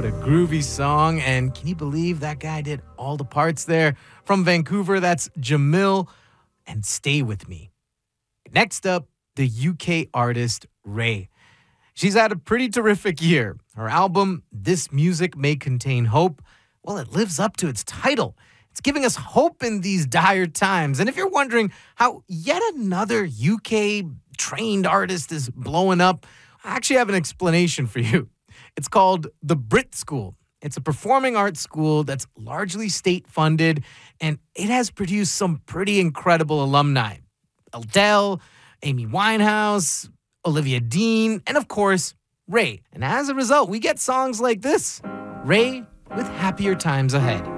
What a groovy song. And can you believe that guy did all the parts there? From Vancouver, that's Jamil and Stay With Me. Next up, the UK artist Raye. She's had a pretty terrific year. Her album, This Music May Contain Hope, well, it lives up to its title. It's giving us hope in these dire times. And if you're wondering how yet another UK trained artist is blowing up, I actually have an explanation for you. It's called the Brit School. It's a performing arts school that's largely state-funded, and it has produced some pretty incredible alumni. Adele, Amy Winehouse, Olivia Dean, and of course, Raye. And as a result, we get songs like this. Raye with Happier Times Ahead.